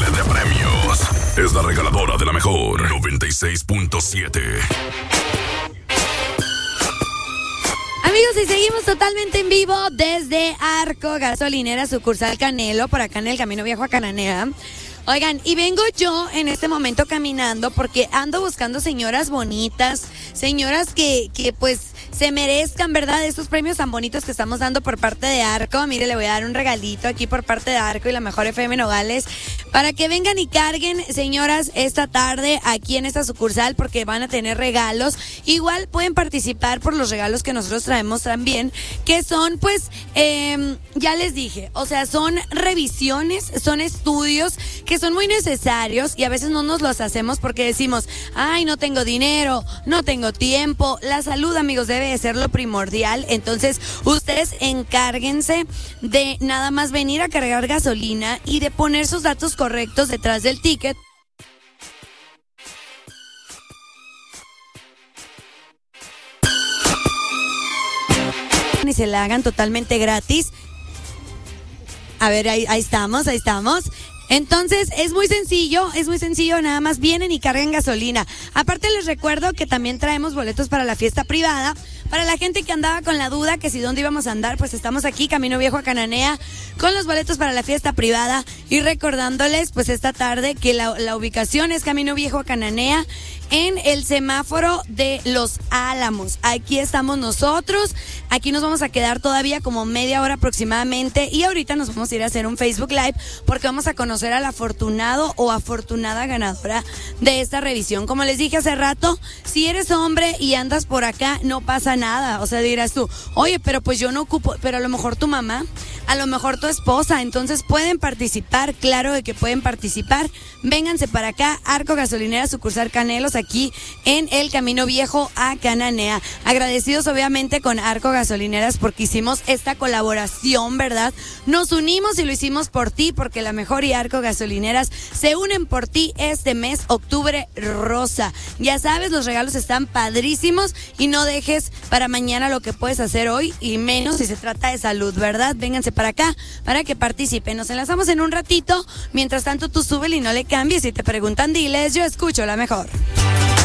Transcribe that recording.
miles de premios. Es la regaladora de la mejor 96.7. Amigos, y seguimos totalmente en vivo desde Arco Gasolinera, sucursal Canelo, por acá en el Camino Viejo a Cananea. Oigan, y vengo yo en este momento caminando porque ando buscando señoras bonitas, señoras que pues se merezcan, ¿verdad? Estos premios tan bonitos que estamos dando por parte de Arco. Mire, le voy a dar un regalito aquí por parte de Arco y la mejor FM Nogales para que vengan y carguen, señoras, esta tarde aquí en esta sucursal porque van a tener regalos. Igual pueden participar por los regalos que nosotros traemos también, que son pues, ya les dije, o sea, son revisiones, son estudios que son muy necesarios y a veces no nos los hacemos porque decimos, ay, no tengo dinero, no tengo tiempo. La salud, amigos, debe de ser lo primordial. Entonces, ustedes encárguense de nada más venir a cargar gasolina y de poner sus datos correctos detrás del ticket. Y se la hagan totalmente gratis. A ver, ahí estamos. Entonces, es muy sencillo, nada más vienen y cargan gasolina. Aparte les recuerdo que también traemos boletos para la fiesta privada. Para la gente que andaba con la duda que si dónde íbamos a andar, pues estamos aquí, Camino Viejo a Cananea, con los boletos para la fiesta privada y recordándoles pues esta tarde que la ubicación es Camino Viejo a Cananea en el semáforo de Los Álamos. Aquí estamos nosotros, aquí nos vamos a quedar todavía como media hora aproximadamente y ahorita nos vamos a ir a hacer un Facebook Live porque vamos a conocer al afortunado o afortunada ganadora de esta revisión. Como les dije hace rato, si eres hombre y andas por acá, no pasa nada. O sea, dirás tú, oye, pero pues yo no ocupo, pero a lo mejor tu mamá, a lo mejor tu esposa, entonces pueden participar, claro de que pueden participar. Vénganse para acá, Arco Gasolinera, sucursal Canelos, aquí en el Camino Viejo a Cananea. Agradecidos obviamente con Arco Gasolineras porque hicimos esta colaboración, ¿verdad? Nos unimos y lo hicimos por ti, porque la mejor y Arco Gasolineras se unen por ti este mes, octubre rosa. Ya sabes, los regalos están padrísimos y no dejes para mañana lo que puedes hacer hoy y menos si se trata de salud, ¿verdad? Vénganse para acá para que participen. Nos enlazamos en un ratito. Mientras tanto, tú súbele y no le cambies. Si te preguntan, diles, yo escucho la mejor.